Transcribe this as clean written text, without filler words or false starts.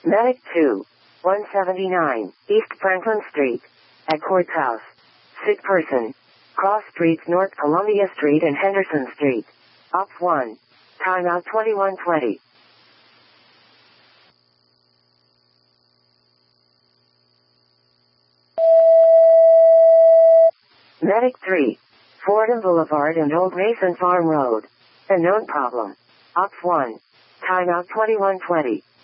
Medic 2. 179, East Franklin Street. At Courthouse. Sick person. Cross Streets, North Columbia Street and Henderson Street. Op 1. Timeout 2120. Medic 3. Fordham Boulevard and Old Mason Farm Road. A known problem. Op 1. Timeout 2120.